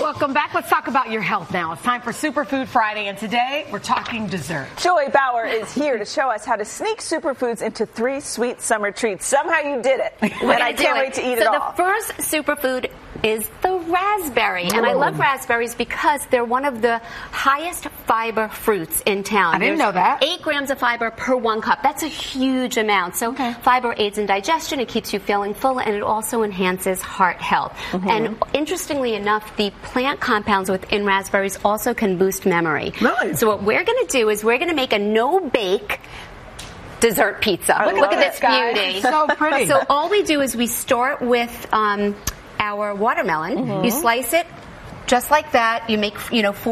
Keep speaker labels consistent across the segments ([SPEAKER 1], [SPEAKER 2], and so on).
[SPEAKER 1] Welcome back. Let's talk about your health now. It's time for Superfood Friday, and today we're talking dessert.
[SPEAKER 2] Joy Bauer is here to show us how to sneak superfoods into 3 sweet summer treats. Somehow you did it, and I can't wait to eat it all.
[SPEAKER 3] So the first superfood is the raspberry, and I love raspberries because they're one of the highest fiber fruits in town.
[SPEAKER 1] I didn't know that.
[SPEAKER 3] 8 grams of fiber per 1 cup. That's a huge amount. So fiber aids in digestion, it keeps you feeling full, and it also enhances heart health. And interestingly enough, the plant compounds within raspberries also can boost memory.
[SPEAKER 1] Really?
[SPEAKER 3] So what we're going to do is we're going to make a no-bake dessert pizza. Look at this beauty.
[SPEAKER 1] So pretty.
[SPEAKER 3] So all we do is we start with our watermelon. You slice it just like that. You make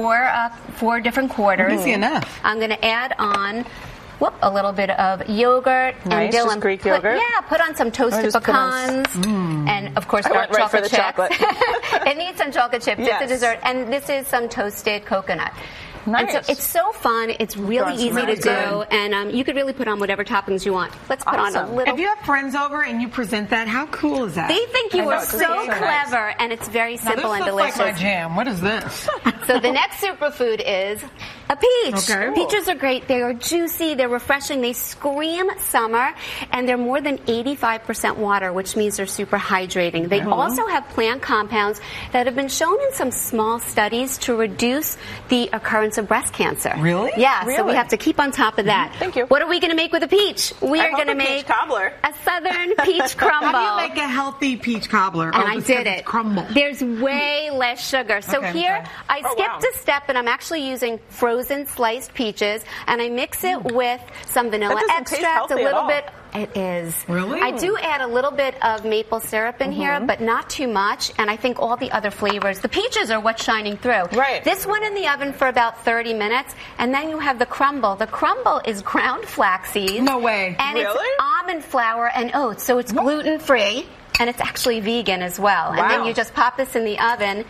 [SPEAKER 3] 4 different quarters.
[SPEAKER 1] Easy enough.
[SPEAKER 3] I'm going to add on a little bit of yogurt.
[SPEAKER 2] Nice,
[SPEAKER 3] and Dylan,
[SPEAKER 2] just Greek yogurt.
[SPEAKER 3] Put on some toasted pecans. And, of course, dark
[SPEAKER 2] right for
[SPEAKER 3] chocolate
[SPEAKER 2] the
[SPEAKER 3] chips.
[SPEAKER 2] chocolate.
[SPEAKER 3] It needs some chocolate chips.
[SPEAKER 2] Yes.
[SPEAKER 3] It's a dessert. And this is some toasted coconut.
[SPEAKER 2] Nice.
[SPEAKER 3] And so it's so fun. It's really easy to do. And you could really put on whatever toppings you want. Let's put on a little.
[SPEAKER 1] If you have friends over and you present that, how cool is that?
[SPEAKER 3] They think you are so clever, and it's very simple and delicious.
[SPEAKER 1] This looks like my jam. What is this?
[SPEAKER 3] So the next superfood is a peach.
[SPEAKER 1] Okay.
[SPEAKER 3] Peaches are great. They are juicy. They're refreshing. They scream summer, and they're more than 85% water, which means they're super hydrating. They also have plant compounds that have been shown in some small studies to reduce the occurrence of breast cancer.
[SPEAKER 1] Really?
[SPEAKER 3] Yeah,
[SPEAKER 2] Really?
[SPEAKER 3] so we have to keep on top of that.
[SPEAKER 2] Thank you.
[SPEAKER 3] What are we going to make with a peach? We are going to make
[SPEAKER 2] peach cobbler.
[SPEAKER 3] a southern peach crumble.
[SPEAKER 1] How do you make a healthy peach cobbler?
[SPEAKER 3] And I did it.
[SPEAKER 1] Crumble.
[SPEAKER 3] There's way less sugar. So here, I skipped a step, and I'm actually using frozen sliced peaches, and I mix it with some vanilla extract, a little bit. It is.
[SPEAKER 1] Really?
[SPEAKER 3] I do add a little bit of maple syrup in here, but not too much, and I think all the other flavors, the peaches are what's shining through.
[SPEAKER 2] Right.
[SPEAKER 3] This went in the oven for about 30 minutes, and then you have the crumble. The crumble is ground flax seeds.
[SPEAKER 1] No way.
[SPEAKER 3] And it's almond flour and oats, so it's gluten-free, and it's actually vegan as well.
[SPEAKER 2] Wow.
[SPEAKER 3] And then you just pop this in the oven,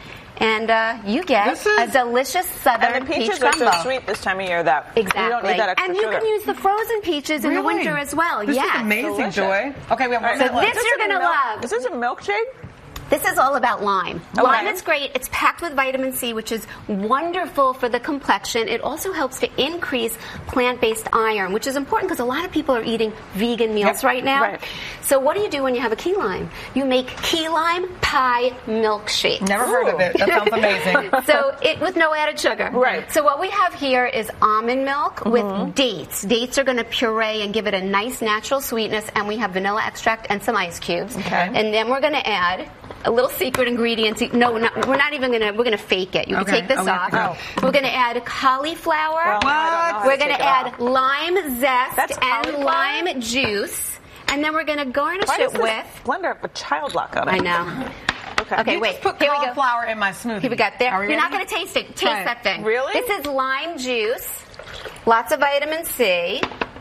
[SPEAKER 3] and you get a delicious southern
[SPEAKER 2] And the peaches
[SPEAKER 3] peach crumble.
[SPEAKER 2] are so sweet this time of year that you don't need that extra
[SPEAKER 3] and you
[SPEAKER 2] sugar.
[SPEAKER 3] can use the frozen peaches in the winter as well.
[SPEAKER 1] This is amazing,
[SPEAKER 2] delicious.
[SPEAKER 1] Joy. Okay, we have one
[SPEAKER 3] So
[SPEAKER 1] minute left.
[SPEAKER 3] this you're going to love.
[SPEAKER 2] Is this a milkshake?
[SPEAKER 3] This is all about lime. Lime is great. It's packed with vitamin C, which is wonderful for the complexion. It also helps to increase plant-based iron, which is important because a lot of people are eating vegan meals right now.
[SPEAKER 2] Right.
[SPEAKER 3] So what do you do when you have a key lime? You make key lime pie milkshake.
[SPEAKER 1] Never heard of it. That sounds amazing.
[SPEAKER 3] So with no added sugar.
[SPEAKER 2] Right.
[SPEAKER 3] So what we have here is almond milk with dates. Dates are going to puree and give it a nice natural sweetness, and we have vanilla extract and some ice cubes.
[SPEAKER 1] Okay.
[SPEAKER 3] And then we're going to add a little secret ingredient. No, we're not even going to. We're going to fake it. You can take this off. We're going to add cauliflower. We're going to add lime zest and lime juice, and then we're going to garnish it with
[SPEAKER 2] blender have a child lock on it.
[SPEAKER 3] I know. Okay,
[SPEAKER 1] You
[SPEAKER 3] wait.
[SPEAKER 1] just put
[SPEAKER 3] Here we go.
[SPEAKER 1] cauliflower in my smoothie.
[SPEAKER 3] Here we got there.
[SPEAKER 1] Are we
[SPEAKER 3] You're not
[SPEAKER 1] ready?
[SPEAKER 3] going to taste it. Taste
[SPEAKER 1] Try it.
[SPEAKER 3] that thing.
[SPEAKER 2] Really?
[SPEAKER 3] This is lime juice. Lots of vitamin C.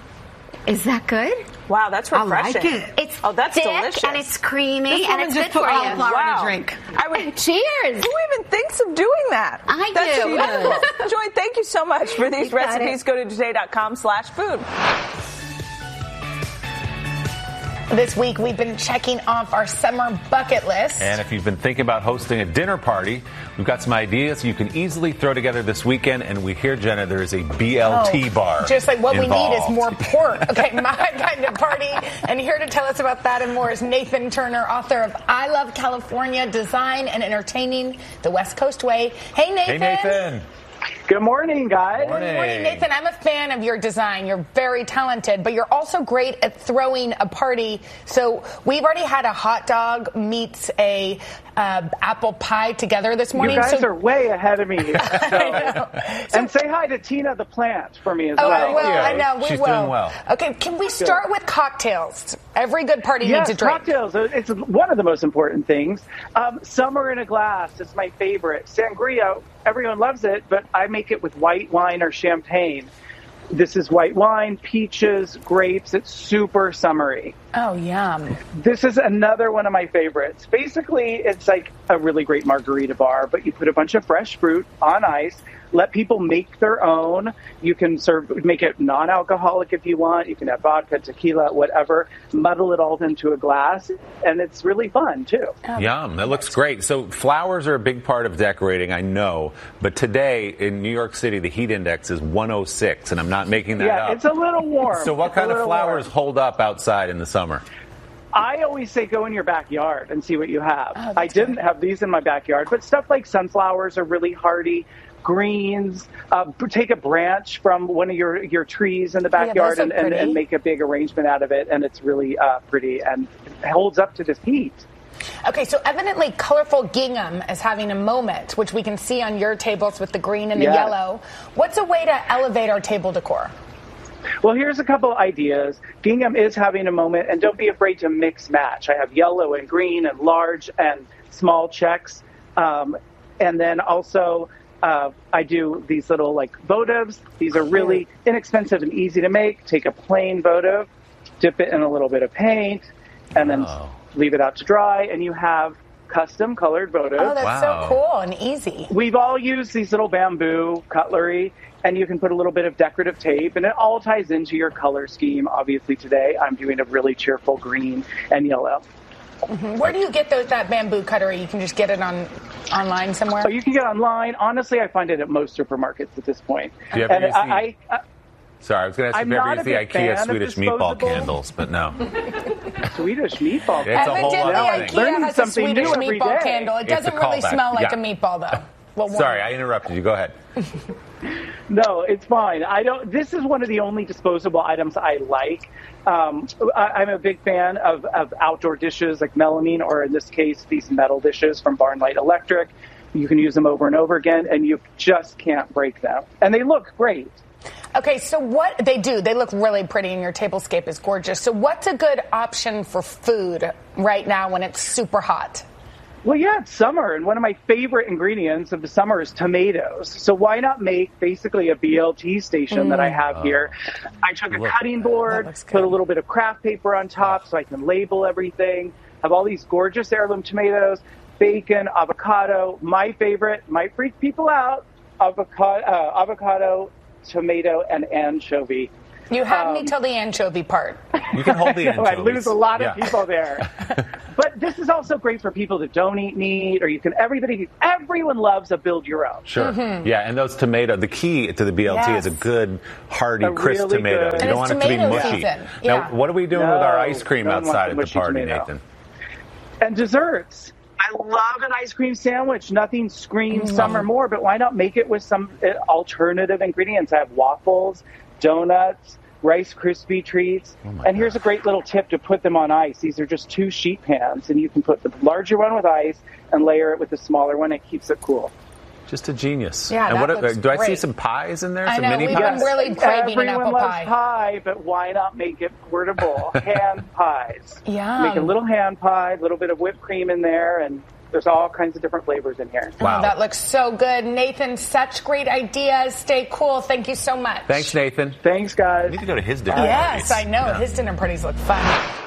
[SPEAKER 3] Is that good?
[SPEAKER 2] Wow, that's
[SPEAKER 1] I
[SPEAKER 2] refreshing.
[SPEAKER 1] like it.
[SPEAKER 3] It's
[SPEAKER 2] that's
[SPEAKER 3] thick
[SPEAKER 2] delicious.
[SPEAKER 3] and it's creamy
[SPEAKER 1] This
[SPEAKER 3] and
[SPEAKER 1] woman
[SPEAKER 3] it's
[SPEAKER 1] just
[SPEAKER 3] good
[SPEAKER 1] put
[SPEAKER 3] for you.
[SPEAKER 1] cauliflower in a drink.
[SPEAKER 2] I would.
[SPEAKER 3] Cheers.
[SPEAKER 2] Who even thinks of doing that?
[SPEAKER 3] I
[SPEAKER 2] That's
[SPEAKER 3] do.
[SPEAKER 2] wonderful. Joy, thank you so much for these
[SPEAKER 3] You got
[SPEAKER 2] recipes.
[SPEAKER 3] it.
[SPEAKER 2] Go to today.com/food.
[SPEAKER 4] This week, we've been checking off our summer bucket list.
[SPEAKER 5] And if you've been thinking about hosting a dinner party, we've got some ideas you can easily throw together this weekend. And we hear, Jenna, there is a BLT bar.
[SPEAKER 4] Just like what
[SPEAKER 5] involved.
[SPEAKER 4] we need is more pork. Okay, my kind of party. And here to tell us about that and more is Nathan Turner, author of I Love California, Design and Entertaining the West Coast Way. Hey, Nathan.
[SPEAKER 5] Hey, Nathan.
[SPEAKER 6] Good morning, guys.
[SPEAKER 4] Good morning, Nathan. I'm a fan of your design. You're very talented, but you're also great at throwing a party. So we've already had a hot dog meets a apple pie together this morning.
[SPEAKER 6] You guys are way ahead of me here. And say hi to Tina the plant for me as well.
[SPEAKER 4] I will. I know. We
[SPEAKER 5] She's
[SPEAKER 4] will.
[SPEAKER 5] doing well.
[SPEAKER 4] Okay, can we start with cocktails? Every good party needs a drink.
[SPEAKER 6] Cocktails. It's one of the most important things. Summer in a glass is my favorite. Sangria, everyone loves it, but I make it with white wine or champagne. This is white wine, peaches, grapes. It's super summery.
[SPEAKER 4] Oh, yum.
[SPEAKER 6] This is another one of my favorites. Basically, it's like a really great margarita bar, but you put a bunch of fresh fruit on ice, let people make their own. You can make it non-alcoholic if you want. You can have vodka, tequila, whatever. Muddle it all into a glass, and it's really fun, too.
[SPEAKER 5] Yum. That looks great. So flowers are a big part of decorating, I know. But today in New York City, the heat index is 106, and I'm not making that up.
[SPEAKER 6] Yeah, it's a little warm.
[SPEAKER 5] So what kind of flowers hold up outside in the summer?
[SPEAKER 6] I always say go in your backyard and see what you have. I didn't have these in my backyard, but stuff like sunflowers are really hardy. Greens, take a branch from one of your trees in the backyard and make a big arrangement out of it, and it's really pretty and holds up to this heat.
[SPEAKER 4] Okay, so evidently colorful gingham is having a moment, which we can see on your tables with the green and the yellow. What's a way to elevate our table decor?
[SPEAKER 6] Well, here's a couple ideas. Gingham is having a moment, and don't be afraid to mix match. I have yellow and green and large and small checks, and then also I do these little votives. These are really inexpensive and easy to make. Take a plain votive, dip it in a little bit of paint, and then leave it out to dry, and you have custom colored votives.
[SPEAKER 4] Oh, that's so cool and easy.
[SPEAKER 6] We've all used these little bamboo cutlery, and you can put a little bit of decorative tape, and it all ties into your color scheme. Obviously today I'm doing a really cheerful green and yellow.
[SPEAKER 4] Mm-hmm. Where do you get that bamboo cutlery? You can just get it online somewhere?
[SPEAKER 6] Oh, you can get it online. Honestly, I find it at most supermarkets at this point.
[SPEAKER 5] Do you ever use Sorry, I was going to ask if you ever use the IKEA Swedish meatball candles, but no.
[SPEAKER 6] Swedish meatball
[SPEAKER 5] candle. It's a whole other thing.
[SPEAKER 4] IKEA has a Swedish meatball candle. It doesn't really smell like a meatball, though. Well,
[SPEAKER 5] sorry, I interrupted you. Go ahead.
[SPEAKER 6] No, it's fine. This is one of the only disposable items I like. I'm a big fan of outdoor dishes like melamine, or in this case, these metal dishes from Barnlight Electric. You can use them over and over again, and you just can't break them. And they look great.
[SPEAKER 4] Okay, so what they look really pretty, and your tablescape is gorgeous. So what's a good option for food right now when it's super hot?
[SPEAKER 6] Well, yeah, it's summer, and one of my favorite ingredients of the summer is tomatoes. So why not make basically a BLT station that I have here? I took a cutting board, put a little bit of craft paper on top so I can label everything, have all these gorgeous heirloom tomatoes, bacon, avocado. My favorite, might freak people out, avocado, tomato, and anchovy.
[SPEAKER 4] You had me till the anchovy part.
[SPEAKER 5] You can hold the anchovies.
[SPEAKER 6] I lose a lot of people there. But this is also great for people that don't eat meat, or everyone loves a build your own.
[SPEAKER 5] Sure. Mm-hmm. Yeah, and those tomatoes, the key to the BLT is a good, hearty, crisp
[SPEAKER 6] really
[SPEAKER 5] tomato.
[SPEAKER 6] Good.
[SPEAKER 5] You don't want it to be mushy. Now, what are we doing with our ice cream outside at the party, Nathan?
[SPEAKER 6] And desserts. I love an ice cream sandwich. Nothing screams summer more, but why not make it with some alternative ingredients? I have waffles, donuts, Rice Krispie treats. And here's a great little tip to put them on ice. These are just 2 sheet pans, and you can put the larger one with ice and layer it with the smaller one. It keeps it cool.
[SPEAKER 5] Just a genius.
[SPEAKER 4] Yeah,
[SPEAKER 5] and
[SPEAKER 4] that looks
[SPEAKER 5] great.
[SPEAKER 4] I
[SPEAKER 5] see some pies in there?
[SPEAKER 4] I
[SPEAKER 5] some
[SPEAKER 4] know,
[SPEAKER 5] mini pies?
[SPEAKER 4] I'm really craving an apple
[SPEAKER 6] loves
[SPEAKER 4] pie.
[SPEAKER 6] pie, but why not make it portable? Hand pies.
[SPEAKER 4] Yeah.
[SPEAKER 6] Make a little hand pie, a little bit of whipped cream in there, and there's all kinds of different flavors in here.
[SPEAKER 4] Wow. Oh, that looks so good. Nathan, such great ideas. Stay cool. Thank you so much.
[SPEAKER 5] Thanks, Nathan.
[SPEAKER 6] Thanks, guys.
[SPEAKER 5] We need to go to his dinner
[SPEAKER 4] parties. Yes,
[SPEAKER 5] parties.
[SPEAKER 4] I know. Yeah. His dinner parties look fun.